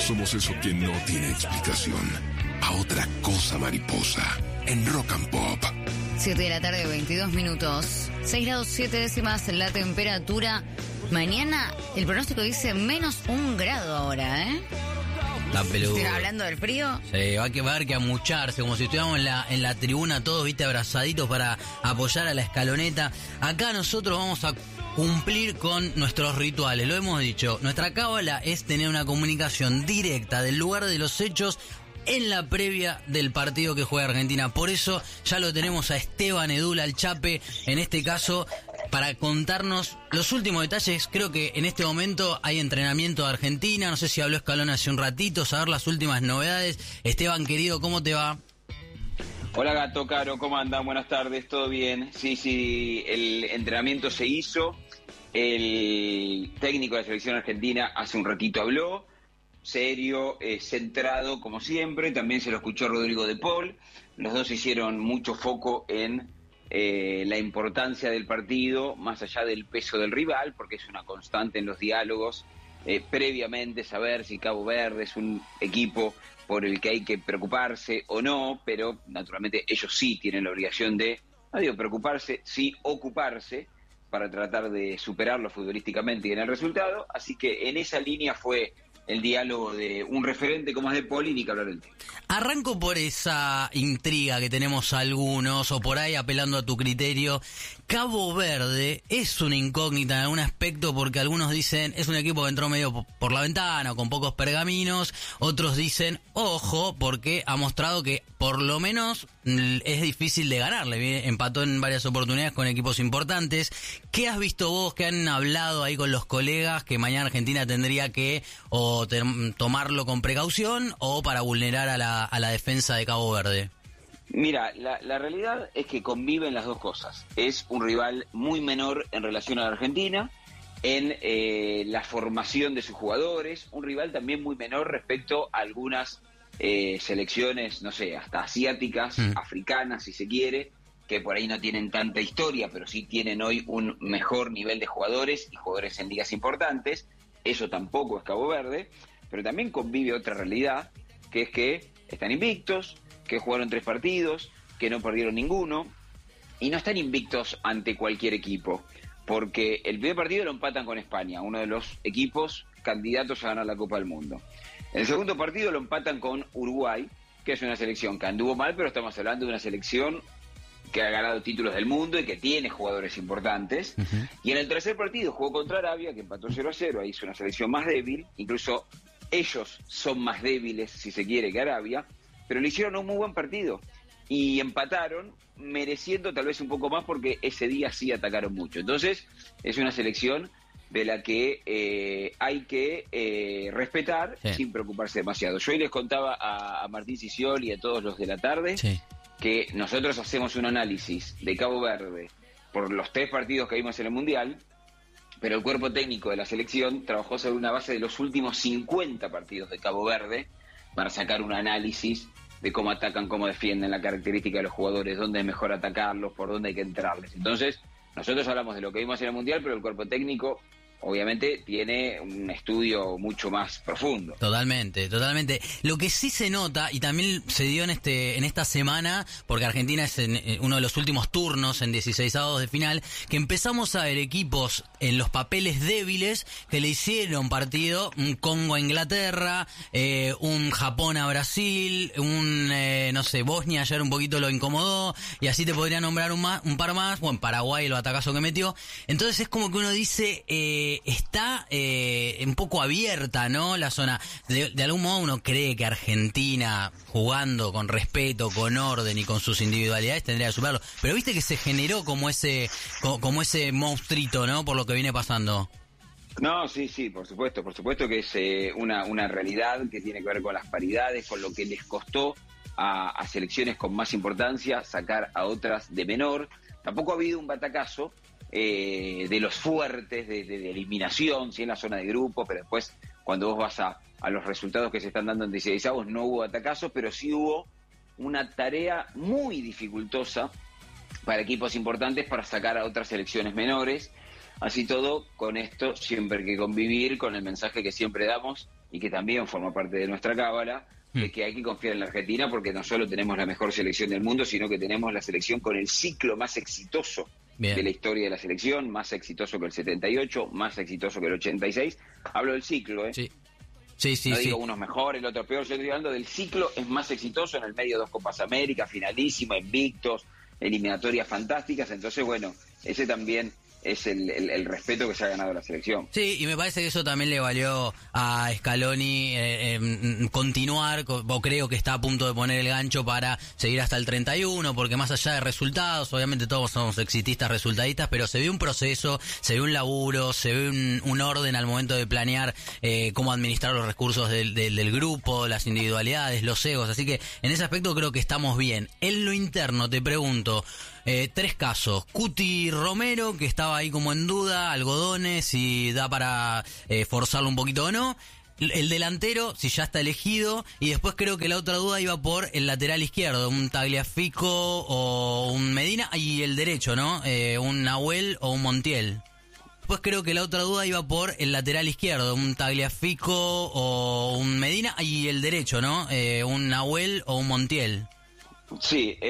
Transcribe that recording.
Somos eso que no tiene explicación. A otra cosa mariposa. En Rock and Pop. 7 de la tarde, 22 minutos. 6 grados 7 décimas la temperatura. Mañana el pronóstico dice menos 1 grado ahora, ¿eh? Está peludo. ¿Estás hablando del frío? Sí, va a haber que amucharse, como si estuviéramos en la tribuna todos, viste, abrazaditos para apoyar a la escaloneta. Acá nosotros vamos a cumplir con nuestros rituales, lo hemos dicho. Nuestra cábala es tener una comunicación directa del lugar de los hechos en la previa del partido que juega Argentina. Por eso ya lo tenemos a Esteban Edul Chape, en este caso, para contarnos los últimos detalles. Creo que en este momento hay entrenamiento de Argentina, no sé si habló Scaloni hace un ratito, saber las últimas novedades. Esteban, querido, ¿cómo te va? Hola Gato, Caro, ¿cómo andan? Buenas tardes, ¿todo bien? Sí, el entrenamiento se hizo, el técnico de la selección argentina hace un ratito habló, serio, centrado como siempre, también se lo escuchó Rodrigo de Paul, los dos hicieron mucho foco en la importancia del partido, más allá del peso del rival, porque es una constante en los diálogos, previamente saber si Cabo Verde es un equipo por el que hay que preocuparse o no, pero naturalmente ellos sí tienen la obligación de, no digo preocuparse, sí ocuparse para tratar de superarlo futbolísticamente y en el resultado, así que en esa línea fue el diálogo de un referente como es de Paul y ni que hablar del tema. Arranco por esa intriga que tenemos algunos, o por ahí apelando a tu criterio. Cabo Verde es una incógnita en algún aspecto porque algunos dicen es un equipo que entró medio por la ventana o con pocos pergaminos, otros dicen ojo porque ha mostrado que por lo menos es difícil de ganarle, empató en varias oportunidades con equipos importantes. ¿Qué has visto vos, que han hablado ahí con los colegas que mañana Argentina tendría que o tomarlo con precaución o para vulnerar a la defensa de Cabo Verde? Mira, la realidad es que conviven las dos cosas. Es un rival muy menor en relación a la Argentina, en la formación de sus jugadores, un rival también muy menor respecto a algunas selecciones, no sé, hasta asiáticas, africanas si se quiere, que por ahí no tienen tanta historia, pero sí tienen hoy un mejor nivel de jugadores y jugadores en ligas importantes. Eso tampoco es Cabo Verde, pero también convive otra realidad, que es que están invictos, que jugaron 3 partidos, que no perdieron ninguno, y no están invictos ante cualquier equipo, porque el primer partido lo empatan con España, uno de los equipos candidatos a ganar la Copa del Mundo. El segundo partido lo empatan con Uruguay, que es una selección que anduvo mal, pero estamos hablando de una selección que ha ganado títulos del mundo y que tiene jugadores importantes. Y en el tercer partido jugó contra Arabia, que empató 0-0, ahí es una selección más débil, incluso ellos son más débiles, si se quiere, que Arabia, pero le hicieron un muy buen partido y empataron, mereciendo tal vez un poco más porque ese día sí atacaron mucho. Entonces es una selección de la que hay que respetar, sí, sin preocuparse demasiado. Yo hoy les contaba a Martín Sisiol y a todos los de la tarde, sí, que nosotros hacemos un análisis de Cabo Verde por los 3 partidos que vimos en el Mundial, pero el cuerpo técnico de la selección trabajó sobre una base de los últimos 50 partidos de Cabo Verde para sacar un análisis de cómo atacan, cómo defienden, la característica de los jugadores, dónde es mejor atacarlos, por dónde hay que entrarles. Entonces, nosotros hablamos de lo que vimos en el Mundial, pero el cuerpo técnico obviamente tiene un estudio mucho más profundo. Totalmente. Lo que sí se nota, y también se dio en esta semana, porque Argentina es en uno de los últimos turnos en 16avos de final, que empezamos a ver equipos en los papeles débiles que le hicieron partido, un Congo a Inglaterra, un Japón a Brasil, Bosnia ayer un poquito lo incomodó, y así te podría nombrar un par más, bueno, Paraguay lo atacazo que metió. Entonces es como que uno dice, está un poco abierta, ¿no? La zona. De algún modo uno cree que Argentina, jugando con respeto, con orden y con sus individualidades, tendría que superarlo. Pero viste que se generó como ese monstruito, ¿no? Por lo que viene pasando. No, sí, por supuesto que es una realidad que tiene que ver con las paridades, con lo que les costó a selecciones con más importancia sacar a otras de menor. Tampoco ha habido un batacazo de los fuertes, de eliminación, sí, en la zona de grupo, pero después cuando vos vas a los resultados que se están dando en 16avos no hubo batacazos, pero sí hubo una tarea muy dificultosa para equipos importantes para sacar a otras selecciones menores. Así todo, con esto siempre hay que convivir con el mensaje que siempre damos y que también forma parte de nuestra cábala, de que hay que confiar en la Argentina porque no solo tenemos la mejor selección del mundo, sino que tenemos la selección con el ciclo más exitoso de la historia de la selección, más exitoso que el 78, más exitoso que el 86. Hablo del ciclo, ¿eh? Sí. No digo uno es mejor, el otro peor, yo estoy hablando del ciclo, es más exitoso, en el medio 2 Copas América, finalísima, invictos, eliminatorias fantásticas, entonces bueno, ese también es el respeto que se ha ganado la selección. Sí, y me parece que eso también le valió a Scaloni continuar, o creo que está a punto de poner el gancho para seguir hasta el 31, porque más allá de resultados, obviamente todos somos exitistas, resultadistas, pero se ve un proceso, se ve un laburo, se ve un orden al momento de planear cómo administrar los recursos del grupo, las individualidades, los egos, así que en ese aspecto creo que estamos bien. En lo interno te pregunto, 3 casos. Cuti Romero, que estaba ahí como en duda, Algodones, si da para forzarlo un poquito o no. El delantero, si ya está elegido. Y después creo que la otra duda iba por el lateral izquierdo, un Tagliafico o un Medina. Y el derecho, ¿no? Un Nahuel o un Montiel. Después creo que la otra duda iba por el lateral izquierdo, un Tagliafico o un Medina. Y el derecho, ¿no? Un Nahuel o un Montiel. Sí,